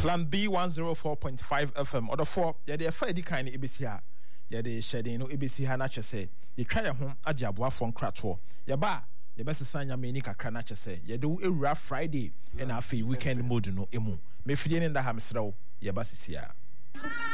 Plan B 104.5 FM. Or the 4, yeah, they are fairly kind of EBC. Yeah, they shedding no EBC Hanacha say. You try a home at Jabwa from Cratwo. Yeah, ba. You best sign your menica cranacha say. You do a rough Friday and a weekend mode no emu. Me feeling in the hamster. Yeah, basis here.